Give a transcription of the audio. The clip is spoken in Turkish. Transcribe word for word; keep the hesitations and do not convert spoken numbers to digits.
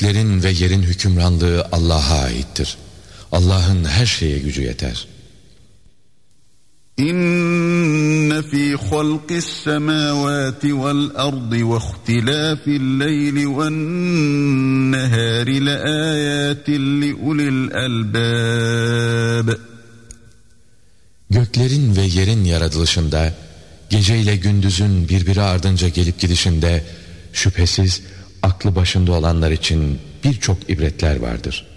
Göklerin ve yerin hükümranlığı Allah'a aittir. Allah'ın her şeye gücü yeter. İnne fî halqis semâvâti vel ardı ve ihtilâfil leyli ven nehâri leâyâtin li ulil albâb. Göklerin ve yerin yaratılışında, geceyle gündüzün birbiri ardınca gelip gidişinde şüphesiz aklı başında olanlar için birçok ibretler vardır.